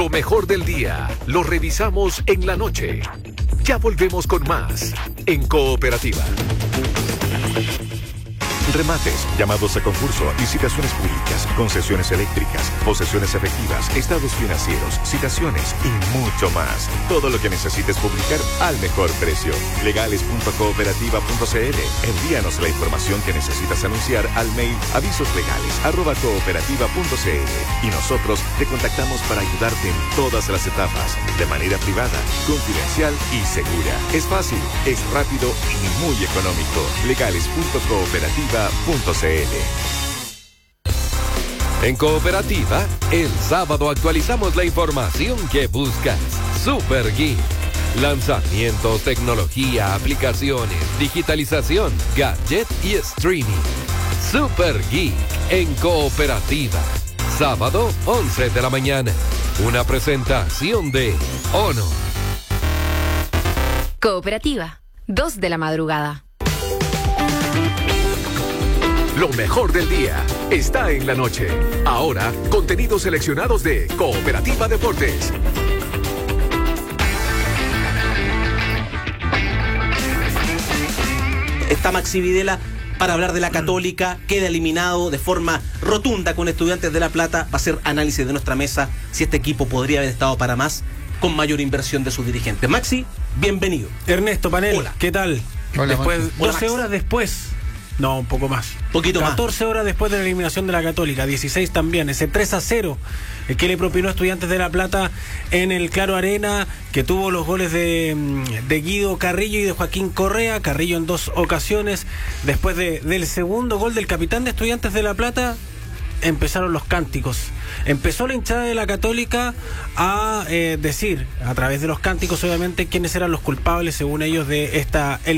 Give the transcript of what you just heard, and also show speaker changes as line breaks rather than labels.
Lo mejor del día lo revisamos en la noche. Ya volvemos con más en Cooperativa. Remates, llamados a concurso, licitaciones públicas, concesiones eléctricas, posesiones efectivas, estados financieros, citaciones y mucho más. Todo lo que necesites publicar al mejor precio. Legales.cooperativa.cl. Envíanos la información que necesitas anunciar al mail avisoslegales@cooperativa.cl y nosotros te contactamos para ayudarte en todas las etapas, de manera privada, confidencial y segura. Es fácil, es rápido y muy económico. Legales.cooperativa.cl.
En Cooperativa, el sábado actualizamos la información que buscas. Super Geek. Lanzamientos, tecnología, aplicaciones, digitalización, gadget y streaming. Super Geek en Cooperativa. Sábado, 11 de la mañana. Una presentación de ONO.
Cooperativa, 2 de la madrugada.
Lo mejor del día está en la noche. Ahora, contenidos seleccionados de Cooperativa Deportes.
Está Maxi Videla para hablar de la Católica. Queda eliminado de forma rotunda con Estudiantes de La Plata. Va a ser análisis de nuestra mesa si este equipo podría haber estado para más con mayor inversión de sus dirigentes. Maxi, bienvenido.
Ernesto Panel,
Hola.
¿Qué tal?
Hola,
Después,
Maxi.
12 horas después. No, un poco más.
Poquito más.
14 horas después de la eliminación de la Católica, 16 también. Ese 3-0 que le propinó Estudiantes de La Plata en el Claro Arena, que tuvo los goles de Guido Carrillo y de Joaquín Correa. Carrillo en 2 ocasiones. Después del segundo gol del capitán de Estudiantes de La Plata, empezaron los cánticos. Empezó la hinchada de la Católica a decir, a través de los cánticos obviamente, quiénes eran los culpables, según ellos, de esta eliminación.